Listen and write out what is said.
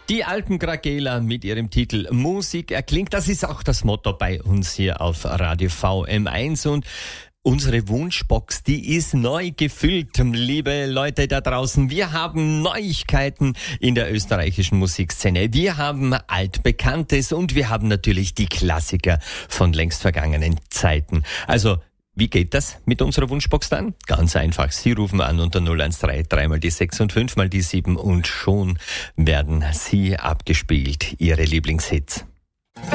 Die alten Gragela mit ihrem Titel Musik erklingt. Das ist auch das Motto bei uns hier auf Radio VM1 und unsere Wunschbox, die ist neu gefüllt, liebe Leute da draußen. Wir haben Neuigkeiten in der österreichischen Musikszene. Wir haben Altbekanntes und wir haben natürlich die Klassiker von längst vergangenen Zeiten. Also, wie geht das mit unserer Wunschbox dann? Ganz einfach. Sie rufen an unter 013, 3 mal die 6 und 5 mal die 7 und schon werden Sie abgespielt, Ihre Lieblingshits.